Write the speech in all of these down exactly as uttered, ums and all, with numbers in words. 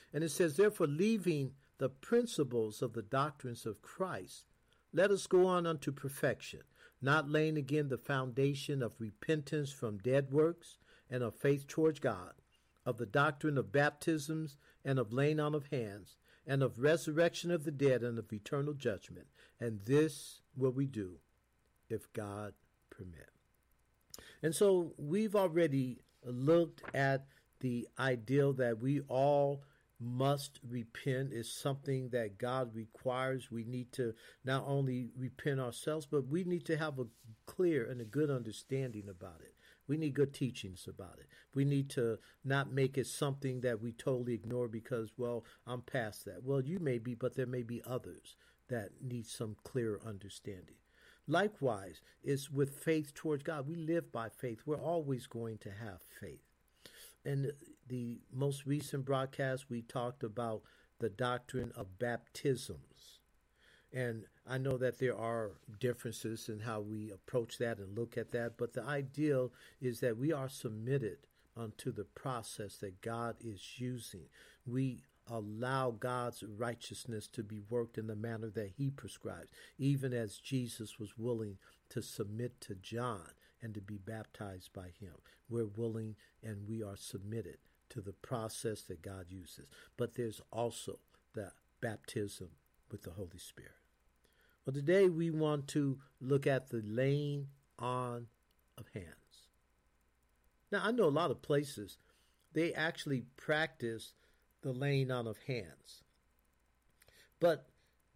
And it says, therefore, leaving the principles of the doctrines of Christ, let us go on unto perfection, not laying again the foundation of repentance from dead works and of faith towards God, of the doctrine of baptisms and of laying on of hands, and of resurrection of the dead and of eternal judgment. And this will we do, if God permit. And so we've already looked at the ideal that we all must repent is something that God requires. We need to not only repent ourselves, but we need to have a clear and a good understanding about it. We need good teachings about it. We need to not make it something that we totally ignore because, well, I'm past that. Well, you may be, but there may be others that need some clearer understanding. Likewise, it's with faith towards God. We live by faith. We're always going to have faith. In the most recent broadcast, we talked about the doctrine of baptisms. And I know that there are differences in how we approach that and look at that, but the ideal is that we are submitted unto the process that God is using. We allow God's righteousness to be worked in the manner that he prescribes, even as Jesus was willing to submit to John and to be baptized by him. We're willing and we are submitted to the process that God uses. But there's also the baptism with the Holy Spirit. Well, today we want to look at the laying on of hands. Now, I know a lot of places, they actually practice the laying on of hands. But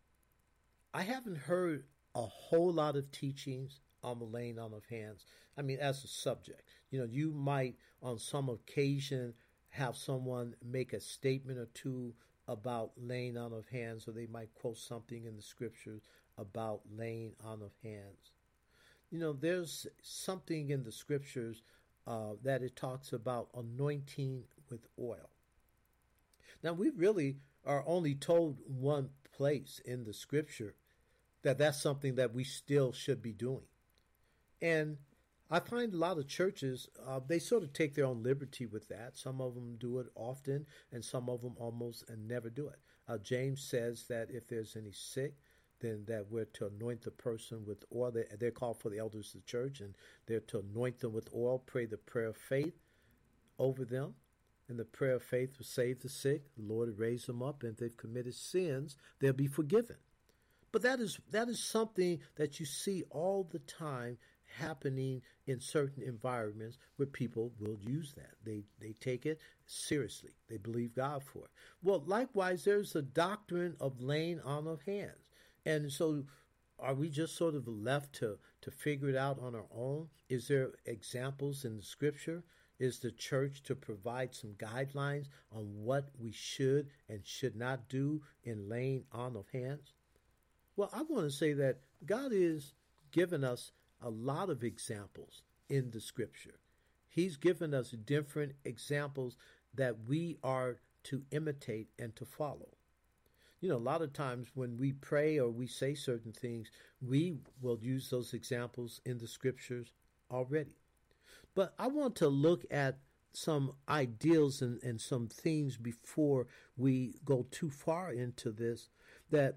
I haven't heard a whole lot of teachings on the laying on of hands. I mean, as a subject, you know, you might on some occasion have someone make a statement or two about laying on of hands, or they might quote something in the scriptures about laying on of hands. You know, there's something in the scriptures uh, that it talks about anointing with oil. Now, we really are only told one place in the scripture that that's something that we still should be doing. And I find a lot of churches, uh, they sort of take their own liberty with that. Some of them do it often, and some of them almost and never do it. Uh, James says that if there's any sick, then that we're to anoint the person with oil. They, they're called for the elders of the church, and they're to anoint them with oil, pray the prayer of faith over them. And the prayer of faith will save the sick. The Lord will raise them up. And if they've committed sins, they'll be forgiven. But that is that is something that you see all the time happening in certain environments where people will use that. They they take it seriously. They believe God for it. Well, likewise, there's a doctrine of laying on of hands. And so are we just sort of left to, to figure it out on our own? Is there examples in the scripture? Is the church to provide some guidelines on what we should and should not do in laying on of hands? Well, I want to say that God is giving us a lot of examples in the scripture. He's given us different examples that we are to imitate and to follow. You know, a lot of times when we pray or we say certain things, we will use those examples in the scriptures already. But I want to look at some ideals and, and some things before we go too far into this, that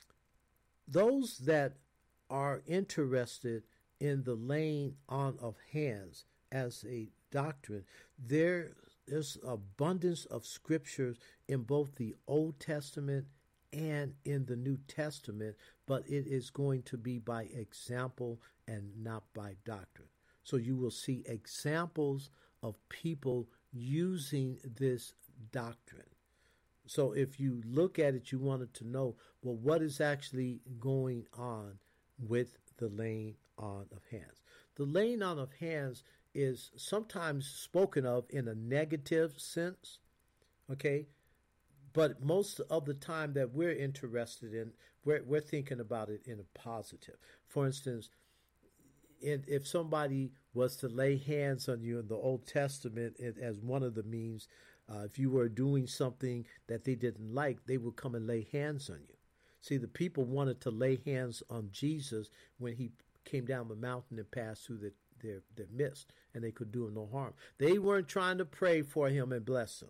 those that are interested in the laying on of hands as a doctrine, there, there's abundance of scriptures in both the Old Testament and in the New Testament, but it is going to be by example and not by doctrine. So you will see examples of people using this doctrine. So if you look at it, you wanted to know, well, what is actually going on with the laying on of hands? The laying on of hands is sometimes spoken of in a negative sense, okay? But most of the time that we're interested in, we're, we're thinking about it in a positive. For instance, And if somebody was to lay hands on you in the Old Testament as one of the means, uh, if you were doing something that they didn't like, they would come and lay hands on you. See, the people wanted to lay hands on Jesus when he came down the mountain and passed through the, their, their midst, and they could do him no harm. They weren't trying to pray for him and bless him.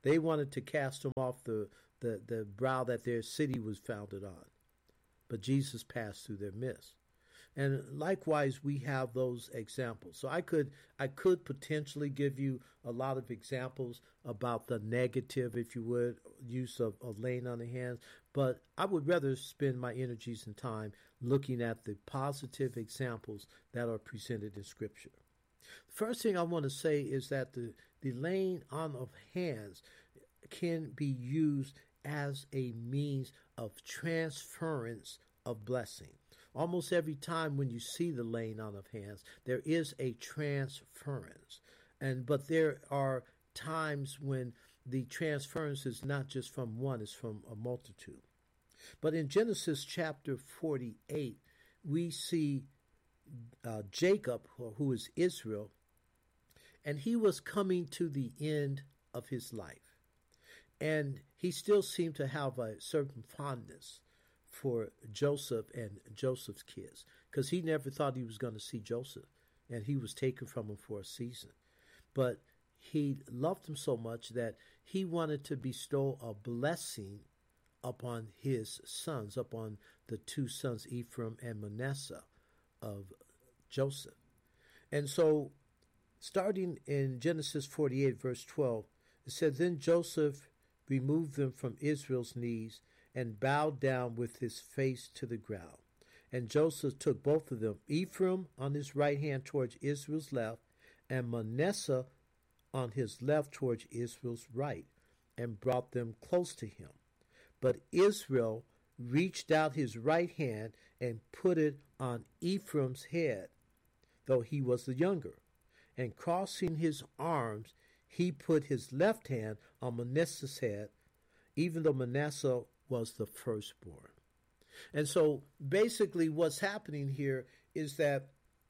They wanted to cast them off the, the, the brow that their city was founded on. But Jesus passed through their midst. And likewise, we have those examples. So I could I could potentially give you a lot of examples about the negative, if you would, use of, of laying on the hands. But I would rather spend my energies and time looking at the positive examples that are presented in Scripture. First thing I want to say is that the, the laying on of hands can be used as a means of transference of blessing. Almost every time when you see the laying on of hands, there is a transference. And but there are times when the transference is not just from one, it's from a multitude. But in Genesis chapter forty-eight, we see uh, Jacob, who is Israel, and he was coming to the end of his life. And he still seemed to have a certain fondness for Joseph and Joseph's kids, because he never thought he was going to see Joseph, and he was taken from him for a season. But he loved him so much that he wanted to bestow a blessing upon his sons, upon the two sons, Ephraim and Manasseh of Joseph. And so, starting in Genesis forty-eight, verse twelve, it said, "Then Joseph removed them from Israel's knees and bowed down with his face to the ground. And Joseph took both of them, Ephraim on his right hand towards Israel's left, and Manasseh on his left towards Israel's right, and brought them close to him. But Israel reached out his right hand and put it on Ephraim's head, though he was the younger. And crossing his arms, he put his left hand on Manasseh's head, even though Manasseh was the firstborn." And so basically what's happening here is that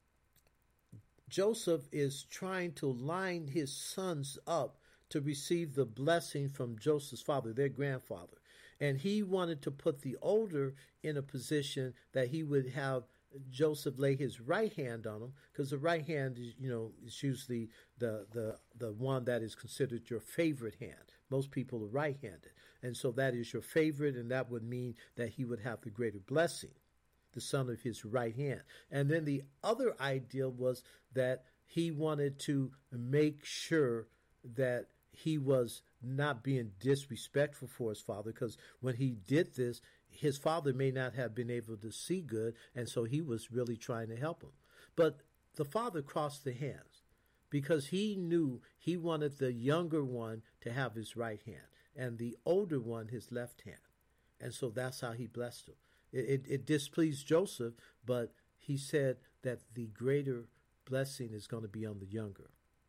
Joseph is trying to line his sons up to receive the blessing from Joseph's father, their grandfather. And he wanted to put the older in a position that he would have Joseph lay his right hand on him, because the right hand is, you know, is usually the, the, the one that is considered your favorite hand. Most people are right-handed. And so that is your favorite, and that would mean that he would have the greater blessing, the son of his right hand. And then the other idea was that he wanted to make sure that he was not being disrespectful for his father, because when he did this, his father may not have been able to see good, and so he was really trying to help him. But the father crossed the hands because he knew he wanted the younger one to have his right hand and the older one his left hand. And so that's how he blessed him. It, it, it displeased Joseph, but he said that the greater blessing is going to be on the younger.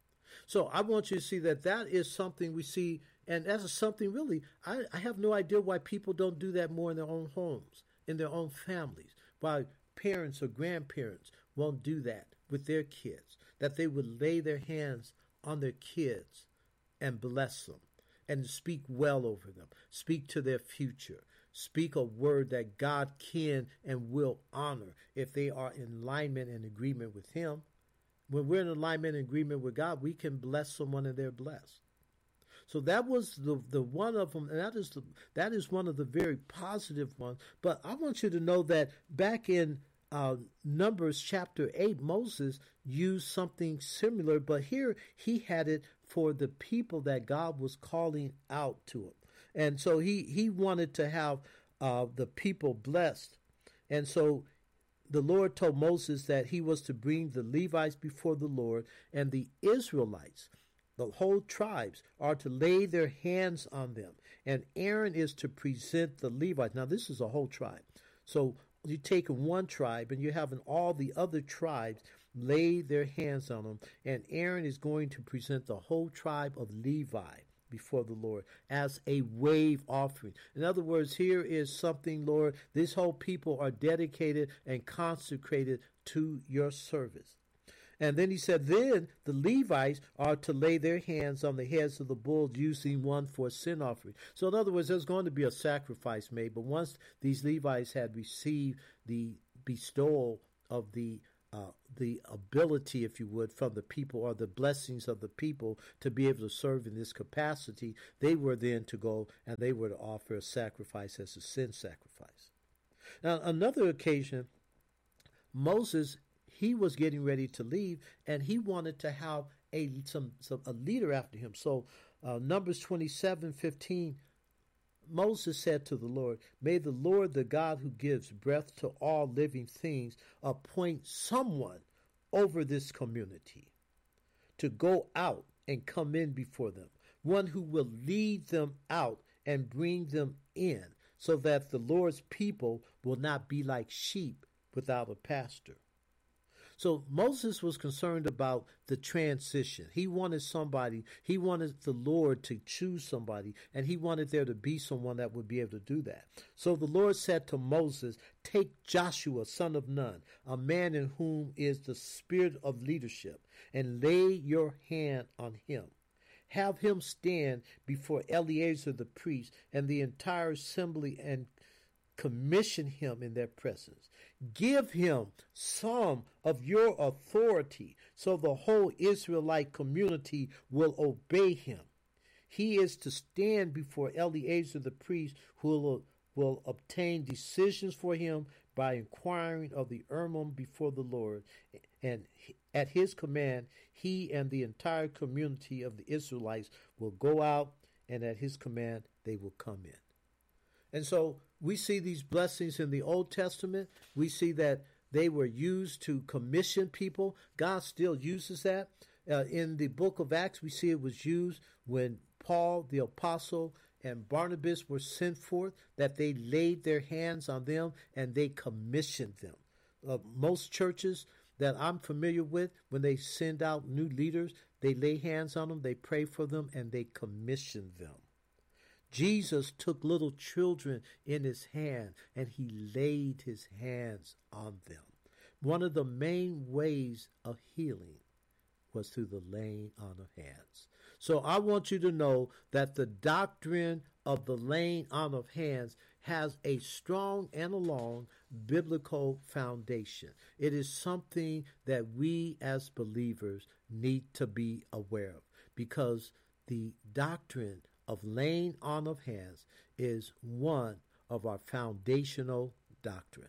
So I want you to see that that is something we see, and that is something really, I, I have no idea why people don't do that more in their own homes, in their own families, why parents or grandparents won't do that with their kids, that they would lay their hands on their kids and bless them and speak well over them, speak to their future, speak a word that God can and will honor if they are in alignment and agreement with Him. When we're in alignment and agreement with God, we can bless someone and they're blessed. So that was the the one of them, and that is the that is one of the very positive ones. But I want you to know that back in uh, Numbers chapter eight, Moses used something similar, but here he had it for the people that God was calling out to him, and so he he wanted to have uh, the people blessed, and so the Lord told Moses that he was to bring the Levites before the Lord, and the Israelites, the whole tribes, are to lay their hands on them. And Aaron is to present the Levites. Now, this is a whole tribe. So you're taking one tribe and you're having all the other tribes lay their hands on them. And Aaron is going to present the whole tribe of Levi before the Lord as a wave offering. In other words, here is something, Lord, this whole people are dedicated and consecrated to your service. And then he said, then the Levites are to lay their hands on the heads of the bulls, using one for a sin offering. So in other words, there's going to be a sacrifice made. But once these Levites had received the bestowal of the uh, the ability, if you would, from the people, or the blessings of the people to be able to serve in this capacity, they were then to go and they were to offer a sacrifice as a sin sacrifice. Now, another occasion, Moses, he was getting ready to leave, and he wanted to have a some, some a leader after him. So uh, Numbers twenty-seven fifteen, Moses said to the Lord, "May the Lord, the God who gives breath to all living things, appoint someone over this community to go out and come in before them, one who will lead them out and bring them in, so that the Lord's people will not be like sheep without a pastor." So Moses was concerned about the transition. He wanted somebody, he wanted the Lord to choose somebody, and he wanted there to be someone that would be able to do that. So the Lord said to Moses, "Take Joshua, son of Nun, a man in whom is the spirit of leadership, and lay your hand on him. Have him stand before Eleazar the priest and the entire assembly, and commission him in their presence. Give him some of your authority, so the whole Israelite community will obey him. He is to stand before Eleazar the priest, who will, will obtain decisions for him by inquiring of the Urim before the Lord. And at his command, he and the entire community of the Israelites will go out, and at his command, they will come in." And so we see these blessings in the Old Testament. We see that they were used to commission people. God still uses that. Uh, in the book of Acts, we see it was used when Paul, the apostle, and Barnabas were sent forth, that they laid their hands on them and they commissioned them. Uh, most churches that I'm familiar with, when they send out new leaders, they lay hands on them, they pray for them, and they commission them. Jesus took little children in his hand and he laid his hands on them. One of the main ways of healing was through the laying on of hands. So I want you to know that the doctrine of the laying on of hands has a strong and a long biblical foundation. It is something that we as believers need to be aware of, because the doctrine of laying on of hands is one of our foundational doctrines.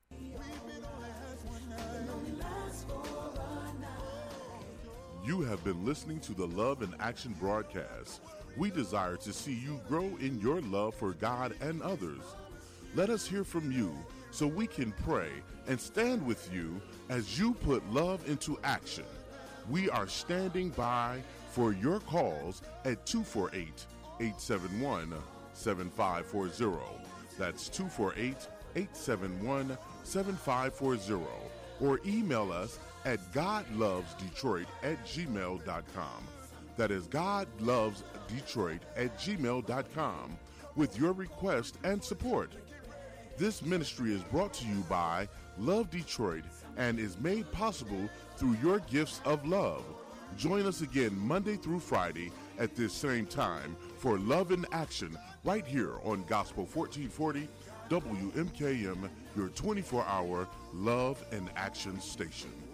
You have been listening to the Love in Action broadcast. We desire to see you grow in your love for God and others. Let us hear from you so we can pray and stand with you as you put love into action. We are standing by for your calls at two four eight, eight seven one, seven five four zero. That's two four eight, eight seven one, seven five four zero. Or email us at godlovesdetroit at gmail dot com. That is godlovesdetroit at gmail dot com with your request and support. This ministry is brought to you by Love Detroit and is made possible through your gifts of love. Join us again Monday through Friday at this same time for Love in Action right here on Gospel fourteen forty W M K M, your twenty-four hour Love and Action station.